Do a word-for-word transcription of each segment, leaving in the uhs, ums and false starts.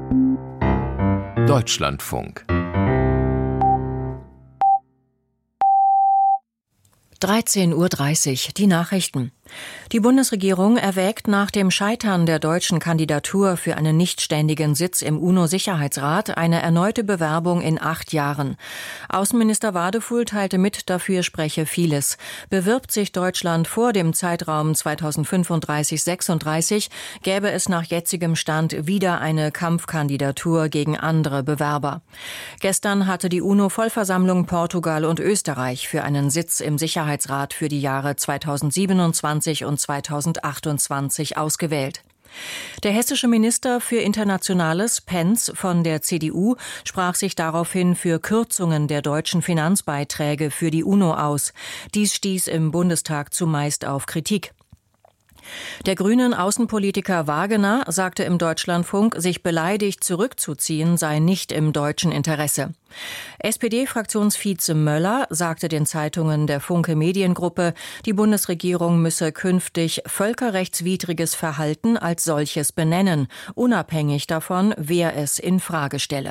Deutschlandfunk dreizehn Uhr dreißig, die Nachrichten. Die Bundesregierung erwägt nach dem Scheitern der deutschen Kandidatur für einen nichtständigen Sitz im UNO-Sicherheitsrat eine erneute Bewerbung in acht Jahren. Außenminister Wadefuhl teilte mit, dafür spreche vieles. Bewirbt sich Deutschland vor dem Zeitraum zweitausendfünfunddreißig sechsunddreißig, gäbe es nach jetzigem Stand wieder eine Kampfkandidatur gegen andere Bewerber. Gestern hatte die UNO-Vollversammlung Portugal und Österreich für einen Sitz im Sicherheitsrat für die Jahre zweitausendsiebenundzwanzig und zweitausendachtundzwanzig ausgewählt. Der hessische Minister für Internationales, Pentz von der C D U, sprach sich daraufhin für Kürzungen der deutschen Finanzbeiträge für die UNO aus. Dies stieß im Bundestag zumeist auf Kritik. Der grünen Außenpolitiker Wagener sagte im Deutschlandfunk, sich beleidigt zurückzuziehen sei nicht im deutschen Interesse. S P D-Fraktionsvize Möller sagte den Zeitungen der Funke Mediengruppe, die Bundesregierung müsse künftig völkerrechtswidriges Verhalten als solches benennen, unabhängig davon, wer es in Frage stelle.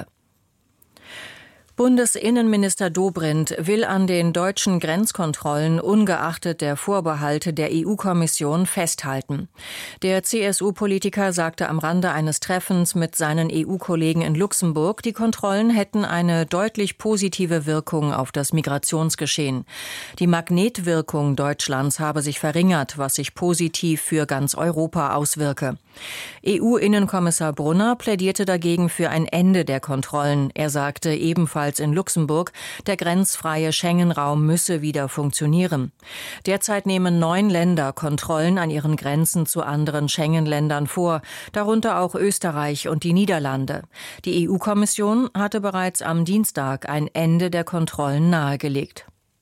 Bundesinnenminister Dobrindt will an den deutschen Grenzkontrollen ungeachtet der Vorbehalte der E U-Kommission festhalten. Der C S U-Politiker sagte am Rande eines Treffens mit seinen E U-Kollegen in Luxemburg, die Kontrollen hätten eine deutlich positive Wirkung auf das Migrationsgeschehen. Die Magnetwirkung Deutschlands habe sich verringert, was sich positiv für ganz Europa auswirke. E U-Innenkommissar Brunner plädierte dagegen für ein Ende der Kontrollen. Er sagte ebenfalls in Luxemburg, der grenzfreie Schengen-Raum müsse wieder funktionieren. Derzeit nehmen neun Länder Kontrollen an ihren Grenzen zu anderen Schengen-Ländern vor, darunter auch Österreich und die Niederlande. Die E U-Kommission hatte bereits am Dienstag ein Ende der Kontrollen nahegelegt.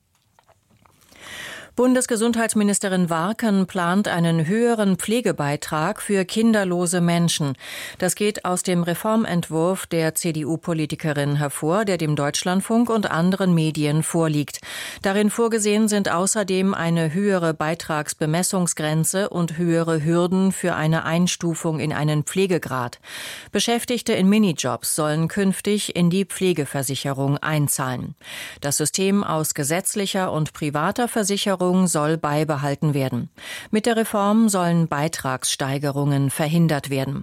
Bundesgesundheitsministerin Warken plant einen höheren Pflegebeitrag für kinderlose Menschen. Das geht aus dem Reformentwurf der C D U-Politikerin hervor, der dem Deutschlandfunk und anderen Medien vorliegt. Darin vorgesehen sind außerdem eine höhere Beitragsbemessungsgrenze und höhere Hürden für eine Einstufung in einen Pflegegrad. Beschäftigte in Minijobs sollen künftig in die Pflegeversicherung einzahlen. Das System aus gesetzlicher und privater Versicherung soll beibehalten werden. Mit der Reform sollen Beitragssteigerungen verhindert werden.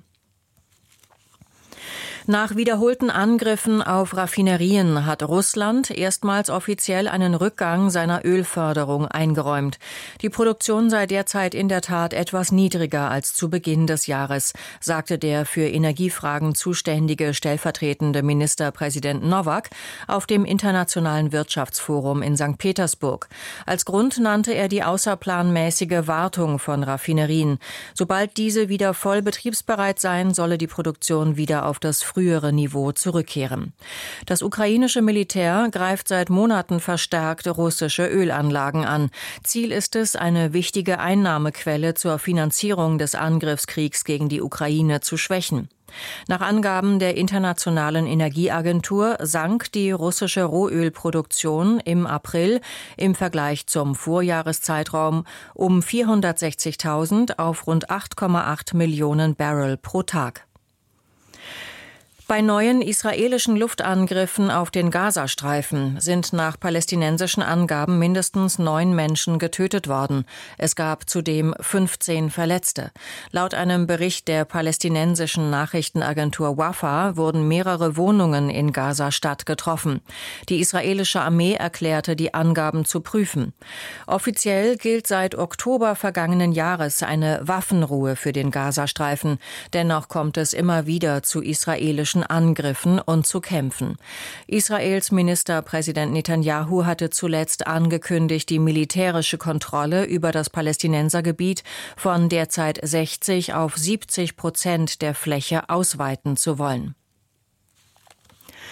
Nach wiederholten Angriffen auf Raffinerien hat Russland erstmals offiziell einen Rückgang seiner Ölförderung eingeräumt. Die Produktion sei derzeit in der Tat etwas niedriger als zu Beginn des Jahres, sagte der für Energiefragen zuständige stellvertretende Ministerpräsident Nowak auf dem Internationalen Wirtschaftsforum in Sankt Petersburg. Als Grund nannte er die außerplanmäßige Wartung von Raffinerien. Sobald diese wieder voll betriebsbereit seien, solle die Produktion wieder auf das frühere Niveau zurückkehren. Das ukrainische Militär greift seit Monaten verstärkt russische Ölanlagen an. Ziel ist es, eine wichtige Einnahmequelle zur Finanzierung des Angriffskriegs gegen die Ukraine zu schwächen. Nach Angaben der Internationalen Energieagentur sank die russische Rohölproduktion im April im Vergleich zum Vorjahreszeitraum um vierhundertsechzigtausend auf rund acht Komma acht Millionen Barrel pro Tag. Bei neuen israelischen Luftangriffen auf den Gazastreifen sind nach palästinensischen Angaben mindestens neun Menschen getötet worden. Es gab zudem fünfzehn Verletzte. Laut einem Bericht der palästinensischen Nachrichtenagentur Wafa wurden mehrere Wohnungen in Gaza-Stadt getroffen. Die israelische Armee erklärte, die Angaben zu prüfen. Offiziell gilt seit Oktober vergangenen Jahres eine Waffenruhe für den Gazastreifen. Dennoch kommt es immer wieder zu israelischen Angriffen und zu Kämpfen. Israels Ministerpräsident Netanyahu hatte zuletzt angekündigt, die militärische Kontrolle über das Palästinensergebiet von derzeit sechzig auf siebzig Prozent der Fläche ausweiten zu wollen.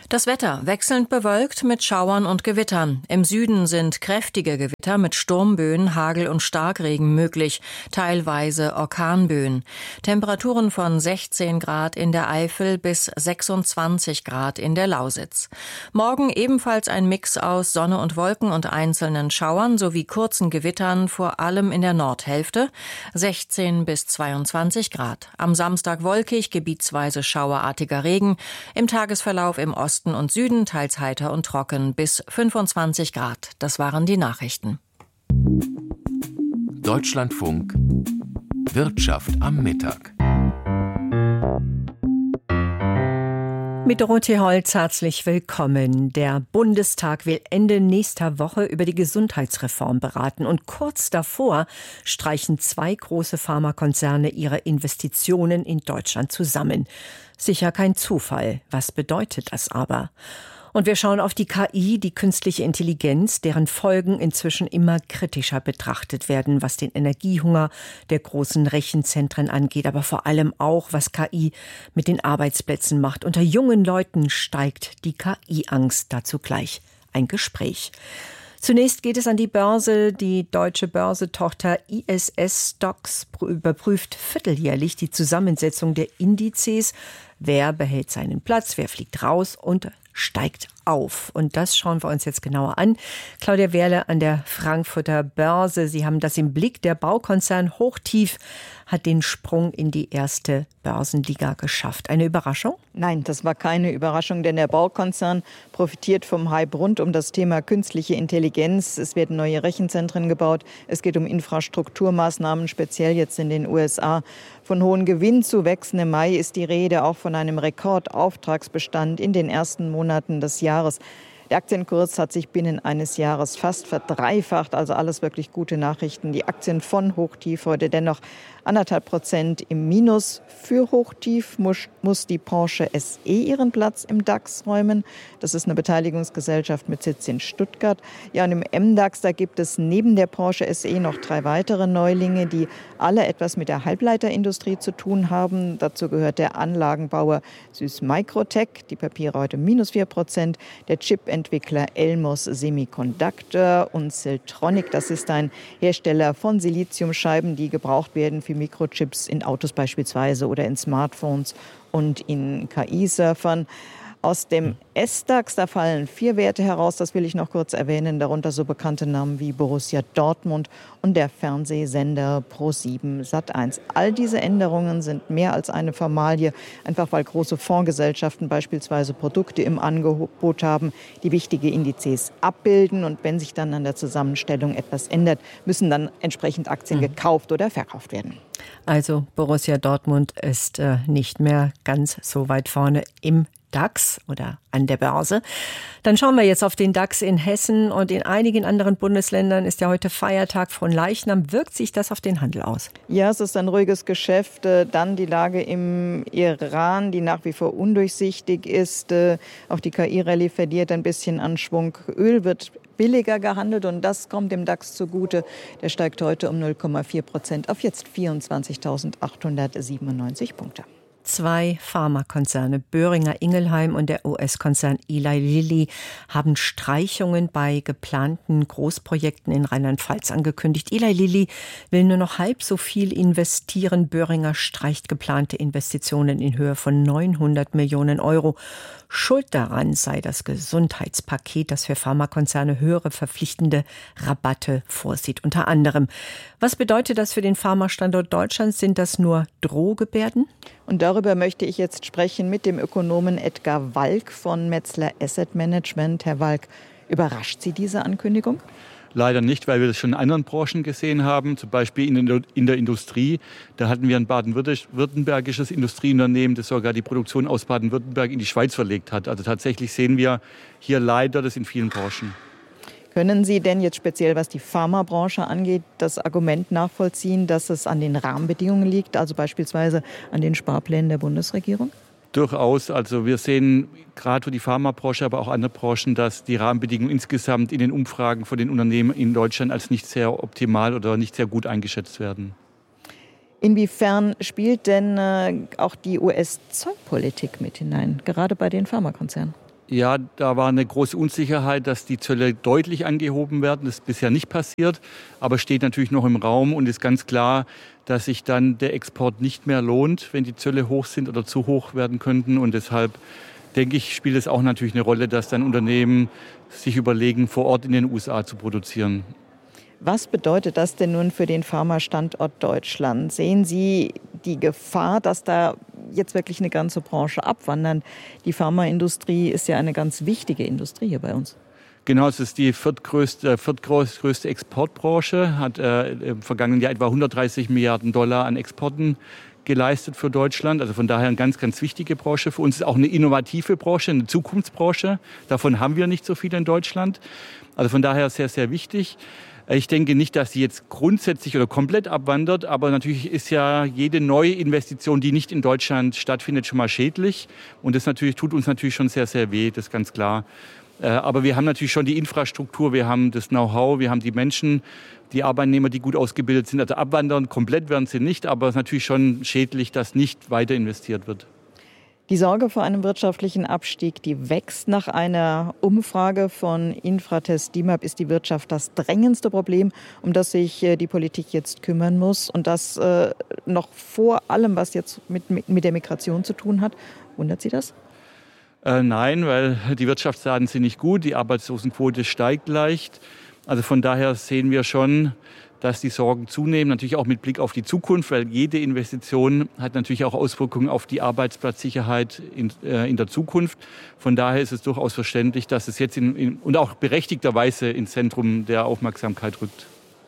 Das Wetter wechselnd bewölkt mit Schauern und Gewittern. Im Süden sind kräftige Gewitter mit Sturmböen, Hagel und Starkregen möglich, teilweise Orkanböen. Temperaturen von sechzehn Grad in der Eifel bis sechsundzwanzig Grad in der Lausitz. Morgen ebenfalls ein Mix aus Sonne und Wolken und einzelnen Schauern sowie kurzen Gewittern, vor allem in der Nordhälfte, sechzehn bis zweiundzwanzig Grad. Am Samstag wolkig, gebietsweise schauerartiger Regen, im Tagesverlauf im Osten und Süden teils heiter und trocken bis fünfundzwanzig Grad. Das waren die Nachrichten. Deutschlandfunk Wirtschaft am Mittag. Mit Dorothee Holz herzlich willkommen. Der Bundestag will Ende nächster Woche über die Gesundheitsreform beraten. Und kurz davor streichen zwei große Pharmakonzerne ihre Investitionen in Deutschland zusammen. Sicher kein Zufall. Was bedeutet das aber? Und wir schauen auf die K I, die künstliche Intelligenz, deren Folgen inzwischen immer kritischer betrachtet werden, was den Energiehunger der großen Rechenzentren angeht, aber vor allem auch, was K I mit den Arbeitsplätzen macht. Unter jungen Leuten steigt die K I-Angst. Dazu gleich ein Gespräch. Zunächst geht es an die Börse. Die deutsche Börsetochter I S S Stocks überprüft vierteljährlich die Zusammensetzung der Indizes. Wer behält seinen Platz, wer fliegt raus und steigt auf. Und das schauen wir uns jetzt genauer an. Claudia Wehrle an der Frankfurter Börse. Sie haben das im Blick. Der Baukonzern Hochtief hat den Sprung in die erste Börsenliga geschafft. Eine Überraschung? Nein, das war keine Überraschung, denn der Baukonzern profitiert vom Hype rund um das Thema künstliche Intelligenz. Es werden neue Rechenzentren gebaut. Es geht um Infrastrukturmaßnahmen, speziell jetzt in den U S A. Von hohen Gewinnzuwächsen im Mai ist die Rede, auch von einem Rekordauftragsbestand in den ersten Monaten des Jahres. Der Aktienkurs hat sich binnen eines Jahres fast verdreifacht, also alles wirklich gute Nachrichten. Die Aktien von Hochtief heute dennoch anderthalb Prozent im Minus. Für Hochtief muss, muss die Porsche S E ihren Platz im DAX räumen. Das ist eine Beteiligungsgesellschaft mit Sitz in Stuttgart. Ja, und im M DAX, da gibt es neben der Porsche S E noch drei weitere Neulinge, die alle etwas mit der Halbleiterindustrie zu tun haben. Dazu gehört der Anlagenbauer Süß Microtech, die Papiere heute minus vier Prozent, der Chipentwickler Elmos Semiconductor und Siltronic. Das ist ein Hersteller von Siliziumscheiben, die gebraucht werden für Mikrochips in Autos beispielsweise oder in Smartphones und in K I-Surfern. Aus dem S DAX, da fallen vier Werte heraus, das will ich noch kurz erwähnen, darunter so bekannte Namen wie Borussia Dortmund und der Fernsehsender Pro sieben Sat eins. All diese Änderungen sind mehr als eine Formalie, einfach weil große Fondsgesellschaften beispielsweise Produkte im Angebot haben, die wichtige Indizes abbilden, und wenn sich dann an der Zusammenstellung etwas ändert, müssen dann entsprechend Aktien gekauft oder verkauft werden. Also Borussia Dortmund ist äh, nicht mehr ganz so weit vorne im DAX oder an der Börse. Dann schauen wir jetzt auf den DAX in Hessen, und in einigen anderen Bundesländern ist ja heute Feiertag von Leichnam. Wirkt sich das auf den Handel aus? Ja, es ist ein ruhiges Geschäft. Dann die Lage im Iran, die nach wie vor undurchsichtig ist. Auch die K I-Rallye verliert ein bisschen an Schwung. Öl wird billiger gehandelt und das kommt dem DAX zugute. Der steigt heute um null Komma vier Prozent auf jetzt vierundzwanzigtausendachthundertsiebenundneunzig Punkte. Zwei Pharmakonzerne, Boehringer Ingelheim und der U S-Konzern Eli Lilly, haben Streichungen bei geplanten Großprojekten in Rheinland-Pfalz angekündigt. Eli Lilly will nur noch halb so viel investieren. Boehringer streicht geplante Investitionen in Höhe von neunhundert Millionen Euro. Schuld daran sei das Gesundheitspaket, das für Pharmakonzerne höhere verpflichtende Rabatte vorsieht, unter anderem. Was bedeutet das für den Pharmastandort Deutschland? Sind das nur Drohgebärden? Und darüber möchte ich jetzt sprechen mit dem Ökonomen Edgar Walk von Metzler Asset Management. Herr Walk, überrascht Sie diese Ankündigung? Leider nicht, weil wir das schon in anderen Branchen gesehen haben, zum Beispiel in der, in der Industrie. Da hatten wir ein baden-württembergisches Industrieunternehmen, das sogar die Produktion aus Baden-Württemberg in die Schweiz verlegt hat. Also tatsächlich sehen wir hier leider das in vielen Branchen. Können Sie denn jetzt speziell, was die Pharmabranche angeht, das Argument nachvollziehen, dass es an den Rahmenbedingungen liegt, also beispielsweise an den Sparplänen der Bundesregierung? Durchaus. Also wir sehen gerade für die Pharmabranche, aber auch andere Branchen, dass die Rahmenbedingungen insgesamt in den Umfragen von den Unternehmen in Deutschland als nicht sehr optimal oder nicht sehr gut eingeschätzt werden. Inwiefern spielt denn äh, auch die U S-Zollpolitik mit hinein, gerade bei den Pharmakonzernen? Ja, da war eine große Unsicherheit, dass die Zölle deutlich angehoben werden. Das ist bisher nicht passiert, aber steht natürlich noch im Raum und ist ganz klar, dass sich dann der Export nicht mehr lohnt, wenn die Zölle hoch sind oder zu hoch werden könnten. Und deshalb, denke ich, spielt es auch natürlich eine Rolle, dass dann Unternehmen sich überlegen, vor Ort in den U S A zu produzieren. Was bedeutet das denn nun für den Pharmastandort Deutschland? Sehen Sie die Gefahr, dass da jetzt wirklich eine ganze Branche abwandern? Die Pharmaindustrie ist ja eine ganz wichtige Industrie hier bei uns. Genau, es ist die viertgrößte, viertgrößte Exportbranche, hat äh, im vergangenen Jahr etwa hundertdreißig Milliarden Dollar an Exporten geleistet für Deutschland. Also von daher eine ganz, ganz wichtige Branche. Für uns ist auch eine innovative Branche, eine Zukunftsbranche. Davon haben wir nicht so viel in Deutschland. Also von daher sehr, sehr wichtig. Ich denke nicht, dass sie jetzt grundsätzlich oder komplett abwandert, aber natürlich ist ja jede neue Investition, die nicht in Deutschland stattfindet, schon mal schädlich. Und das natürlich, tut uns natürlich schon sehr, sehr weh, das ist ganz klar. Aber wir haben natürlich schon die Infrastruktur, wir haben das Know-how, wir haben die Menschen, die Arbeitnehmer, die gut ausgebildet sind. Also abwandern komplett werden sie nicht, aber es ist natürlich schon schädlich, dass nicht weiter investiert wird. Die Sorge vor einem wirtschaftlichen Abstieg, die wächst. Nach einer Umfrage von Infratest DIMAP ist die Wirtschaft das drängendste Problem, um das sich die Politik jetzt kümmern muss. Und das äh, noch vor allem, was jetzt mit, mit der Migration zu tun hat. Wundert Sie das? Äh, nein, weil die Wirtschaftsdaten sind nicht gut, die Arbeitslosenquote steigt leicht. Also von daher sehen wir schon, dass die Sorgen zunehmen, natürlich auch mit Blick auf die Zukunft, weil jede Investition hat natürlich auch Auswirkungen auf die Arbeitsplatzsicherheit in, äh, in der Zukunft. Von daher ist es durchaus verständlich, dass es jetzt in, in, und auch berechtigterweise ins Zentrum der Aufmerksamkeit rückt.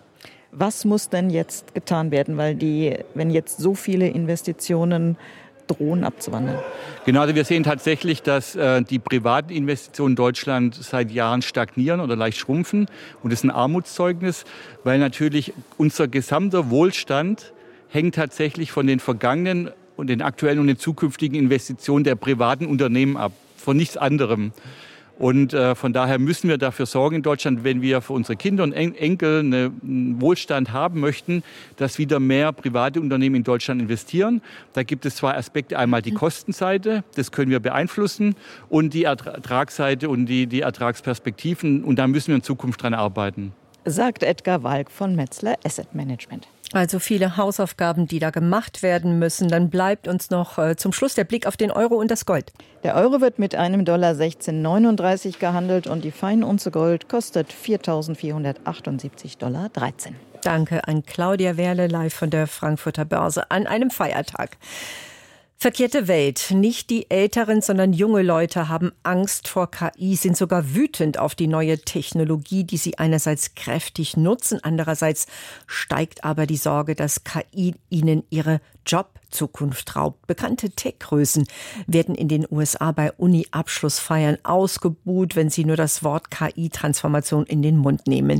Was muss denn jetzt getan werden, weil die, wenn jetzt so viele Investitionen drohen abzuwandern? Genau, also wir sehen tatsächlich, dass äh, die privaten Investitionen in Deutschland seit Jahren stagnieren oder leicht schrumpfen. Und das ist ein Armutszeugnis, weil natürlich unser gesamter Wohlstand hängt tatsächlich von den vergangenen und den aktuellen und den zukünftigen Investitionen der privaten Unternehmen ab, von nichts anderem. Und äh, von daher müssen wir dafür sorgen in Deutschland, wenn wir für unsere Kinder und en- Enkel eine, einen Wohlstand haben möchten, dass wieder mehr private Unternehmen in Deutschland investieren. Da gibt es zwei Aspekte. Einmal die Kostenseite, das können wir beeinflussen, und die Ertragsseite und die, die Ertragsperspektiven. Und da müssen wir in Zukunft dran arbeiten. Sagt Edgar Walk von Metzler Asset Management. Also viele Hausaufgaben, die da gemacht werden müssen. Dann bleibt uns noch äh, zum Schluss der Blick auf den Euro und das Gold. Der Euro wird mit einem Dollar sechzehn neununddreißig gehandelt und die Feinunze Gold kostet viertausendvierhundertachtundsiebzig Dollar dreizehn. Danke an Claudia Werle, live von der Frankfurter Börse an einem Feiertag. Verkehrte Welt. Nicht die Älteren, sondern junge Leute haben Angst vor K I, sind sogar wütend auf die neue Technologie, die sie einerseits kräftig nutzen, andererseits steigt aber die Sorge, dass K I ihnen ihre Jobzukunft raubt. Bekannte Tech-Größen werden in den U S A bei Uni-Abschlussfeiern ausgebuht, wenn sie nur das Wort K I-Transformation in den Mund nehmen.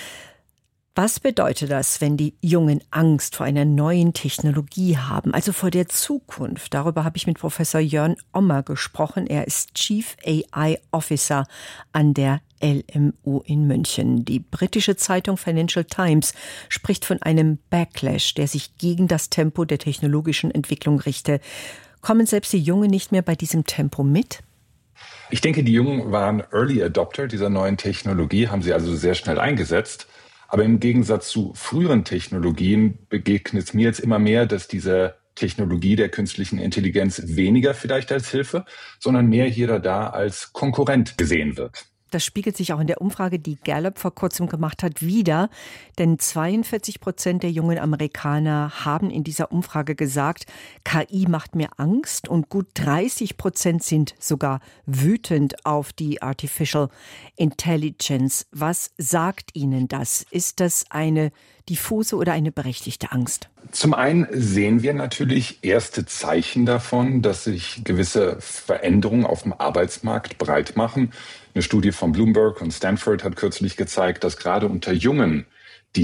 Was bedeutet das, wenn die Jungen Angst vor einer neuen Technologie haben, also vor der Zukunft? Darüber habe ich mit Professor Jörn Ommer gesprochen. Er ist Chief A I Officer an der L M U in München. Die britische Zeitung Financial Times spricht von einem Backlash, der sich gegen das Tempo der technologischen Entwicklung richte. Kommen selbst die Jungen nicht mehr bei diesem Tempo mit? Ich denke, die Jungen waren Early Adopter dieser neuen Technologie, haben sie also sehr schnell eingesetzt. Aber im Gegensatz zu früheren Technologien begegnet es mir jetzt immer mehr, dass diese Technologie der künstlichen Intelligenz weniger vielleicht als Hilfe, sondern mehr hier oder da als Konkurrent gesehen wird. Das spiegelt sich auch in der Umfrage, die Gallup vor kurzem gemacht hat, wider. Denn zweiundvierzig Prozent der jungen Amerikaner haben in dieser Umfrage gesagt, K I macht mir Angst, und gut dreißig Prozent sind sogar wütend auf die Artificial Intelligence. Was sagt Ihnen das? Ist das eine diffuse oder eine berechtigte Angst? Zum einen sehen wir natürlich erste Zeichen davon, dass sich gewisse Veränderungen auf dem Arbeitsmarkt breit machen. Eine Studie von Bloomberg und Stanford hat kürzlich gezeigt, dass gerade unter Jungen die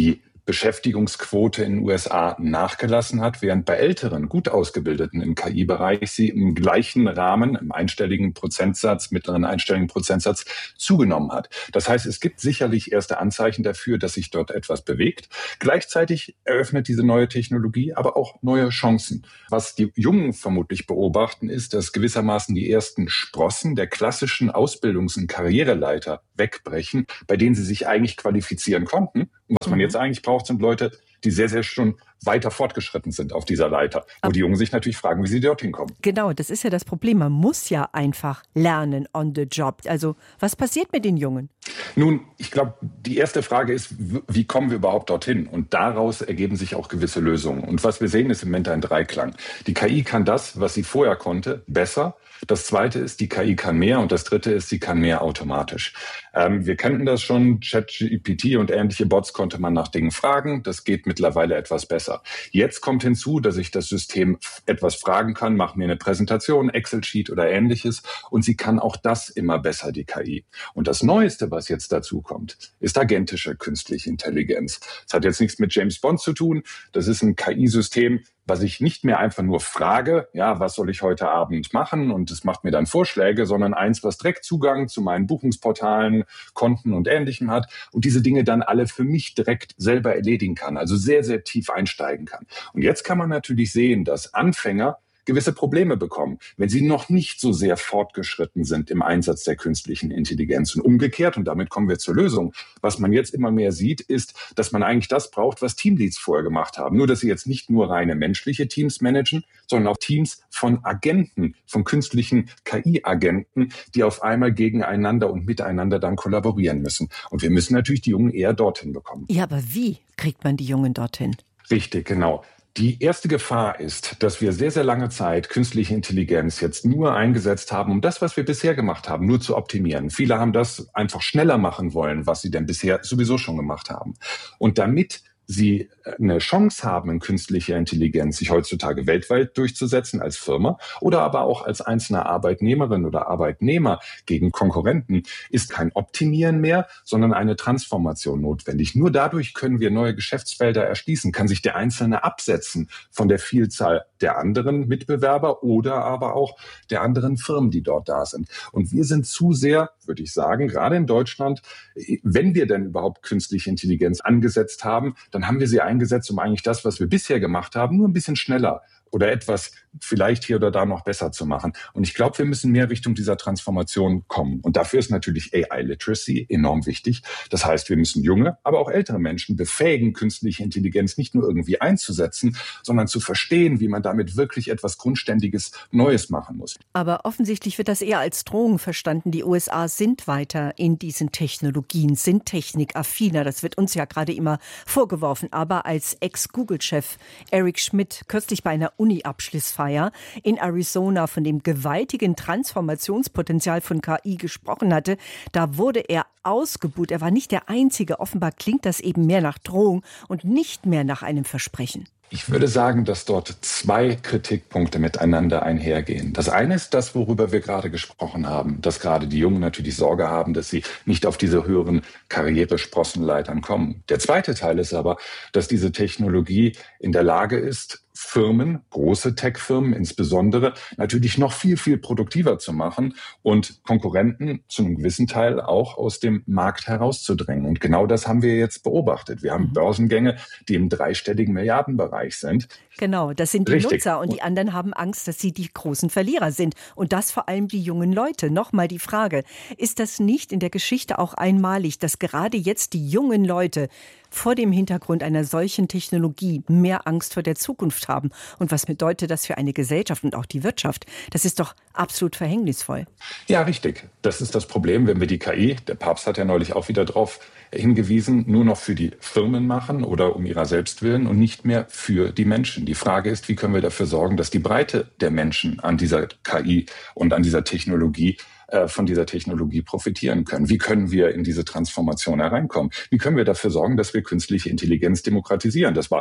Beschäftigungsquote in den U S A nachgelassen hat, während bei älteren, gut ausgebildeten im K I-Bereich sie im gleichen Rahmen, im einstelligen Prozentsatz, mittleren einstelligen Prozentsatz zugenommen hat. Das heißt, es gibt sicherlich erste Anzeichen dafür, dass sich dort etwas bewegt. Gleichzeitig eröffnet diese neue Technologie aber auch neue Chancen. Was die Jungen vermutlich beobachten, ist, dass gewissermaßen die ersten Sprossen der klassischen Ausbildungs- und Karriereleiter wegbrechen, bei denen sie sich eigentlich qualifizieren konnten. Und was man jetzt eigentlich braucht, sind Leute, die sehr, sehr schon weiter fortgeschritten sind auf dieser Leiter, wo die Jungen sich natürlich fragen, wie sie dorthin kommen. Genau, das ist ja das Problem. Man muss ja einfach lernen on the job. Also was passiert mit den Jungen? Nun, ich glaube, die erste Frage ist, wie kommen wir überhaupt dorthin? Und daraus ergeben sich auch gewisse Lösungen. Und was wir sehen, ist im Moment ein Dreiklang. Die K I kann das, was sie vorher konnte, besser. Das Zweite ist, die K I kann mehr. Und das Dritte ist, sie kann mehr automatisch. Ähm, wir kannten das schon, ChatGPT und ähnliche Bots konnte man nach Dingen fragen. Das geht mittlerweile etwas besser. Jetzt kommt hinzu, dass ich das System etwas fragen kann, mach mir eine Präsentation, Excel-Sheet oder ähnliches. Und sie kann auch das immer besser, die K I. Und das Neueste, was jetzt dazu kommt, ist agentische künstliche Intelligenz. Das hat jetzt nichts mit James Bond zu tun. Das ist ein K I-System, was ich nicht mehr einfach nur frage, ja, was soll ich heute Abend machen? Und es macht mir dann Vorschläge, sondern eins, was direkt Zugang zu meinen Buchungsportalen, Konten und Ähnlichem hat und diese Dinge dann alle für mich direkt selber erledigen kann, also sehr, sehr tief einsteigen kann. Und jetzt kann man natürlich sehen, dass Anfänger gewisse Probleme bekommen, wenn sie noch nicht so sehr fortgeschritten sind im Einsatz der künstlichen Intelligenz. Und umgekehrt, und damit kommen wir zur Lösung, was man jetzt immer mehr sieht, ist, dass man eigentlich das braucht, was Teamleads vorher gemacht haben. Nur, dass sie jetzt nicht nur reine menschliche Teams managen, sondern auch Teams von Agenten, von künstlichen K I-Agenten, die auf einmal gegeneinander und miteinander dann kollaborieren müssen. Und wir müssen natürlich die Jungen eher dorthin bekommen. Ja, aber wie kriegt man die Jungen dorthin? Richtig, genau. Die erste Gefahr ist, dass wir sehr, sehr lange Zeit künstliche Intelligenz jetzt nur eingesetzt haben, um das, was wir bisher gemacht haben, nur zu optimieren. Viele haben das einfach schneller machen wollen, was sie denn bisher sowieso schon gemacht haben. Und damit sie eine Chance haben, in künstlicher Intelligenz sich heutzutage weltweit durchzusetzen als Firma oder aber auch als einzelne Arbeitnehmerin oder Arbeitnehmer gegen Konkurrenten, ist kein Optimieren mehr, sondern eine Transformation notwendig. Nur dadurch können wir neue Geschäftsfelder erschließen, kann sich der Einzelne absetzen von der Vielzahl der anderen Mitbewerber oder aber auch der anderen Firmen, die dort da sind. Und wir sind zu sehr, würde ich sagen, gerade in Deutschland, wenn wir denn überhaupt künstliche Intelligenz angesetzt haben, dann haben wir sie eingesetzt, um eigentlich das, was wir bisher gemacht haben, nur ein bisschen schneller oder etwas vielleicht hier oder da noch besser zu machen. Und ich glaube, wir müssen mehr Richtung dieser Transformation kommen. Und dafür ist natürlich A I-Literacy enorm wichtig. Das heißt, wir müssen junge, aber auch ältere Menschen befähigen, künstliche Intelligenz nicht nur irgendwie einzusetzen, sondern zu verstehen, wie man damit wirklich etwas Grundständiges Neues machen muss. Aber offensichtlich wird das eher als Drohung verstanden. Die U S A sind weiter in diesen Technologien, sind technikaffiner. Das wird uns ja gerade immer vorgeworfen. Aber als Ex-Google-Chef Eric Schmidt kürzlich bei einer Uni-Abschlussfeier in Arizona von dem gewaltigen Transformationspotenzial von K I gesprochen hatte, da wurde er ausgebuht. Er war nicht der Einzige. Offenbar klingt das eben mehr nach Drohung und nicht mehr nach einem Versprechen. Ich würde sagen, dass dort zwei Kritikpunkte miteinander einhergehen. Das eine ist das, worüber wir gerade gesprochen haben, dass gerade die Jungen natürlich Sorge haben, dass sie nicht auf diese höheren Karrieresprossenleitern kommen. Der zweite Teil ist aber, dass diese Technologie in der Lage ist, Firmen, große Tech-Firmen insbesondere, natürlich noch viel, viel produktiver zu machen und Konkurrenten zu einem gewissen Teil auch aus dem Markt herauszudrängen. Und genau das haben wir jetzt beobachtet. Wir haben mhm. Börsengänge, die im dreistelligen Milliardenbereich sind. Genau, das sind die Richtig. Nutzer und die anderen haben Angst, dass sie die großen Verlierer sind. Und das vor allem die jungen Leute. Nochmal die Frage, ist das nicht in der Geschichte auch einmalig, dass gerade jetzt die jungen Leute vor dem Hintergrund einer solchen Technologie mehr Angst vor der Zukunft haben? Und was bedeutet das für eine Gesellschaft und auch die Wirtschaft? Das ist doch absolut verhängnisvoll. Ja, richtig. Das ist das Problem, wenn wir die K I, der Papst hat ja neulich auch wieder drauf hingewiesen, nur noch für die Firmen machen oder um ihrer selbst willen und nicht mehr für die Menschen. Die Frage ist, wie können wir dafür sorgen, dass die Breite der Menschen an dieser K I und an dieser Technologie von dieser Technologie profitieren können. Wie können wir in diese Transformation hereinkommen? Wie können wir dafür sorgen, dass wir künstliche Intelligenz demokratisieren? Das war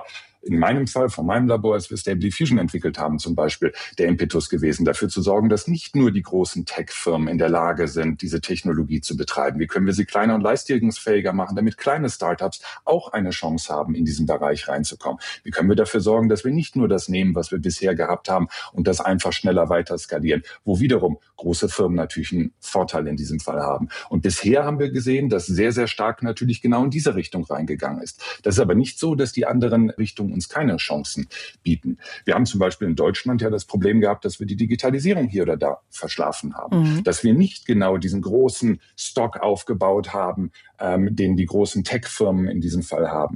in meinem Fall, von meinem Labor, als wir Stable Diffusion entwickelt haben, zum Beispiel, der Impetus gewesen, dafür zu sorgen, dass nicht nur die großen Tech-Firmen in der Lage sind, diese Technologie zu betreiben. Wie können wir sie kleiner und leistungsfähiger machen, damit kleine Startups auch eine Chance haben, in diesen Bereich reinzukommen? Wie können wir dafür sorgen, dass wir nicht nur das nehmen, was wir bisher gehabt haben und das einfach schneller weiter skalieren, wo wiederum große Firmen natürlich einen Vorteil in diesem Fall haben. Und bisher haben wir gesehen, dass sehr, sehr stark natürlich genau in diese Richtung reingegangen ist. Das ist aber nicht so, dass die anderen Richtungen uns keine Chancen bieten. Wir haben zum Beispiel in Deutschland ja das Problem gehabt, dass wir die Digitalisierung hier oder da verschlafen haben. Mhm. Dass wir nicht genau diesen großen Stock aufgebaut haben, ähm, den die großen Tech-Firmen in diesem Fall haben.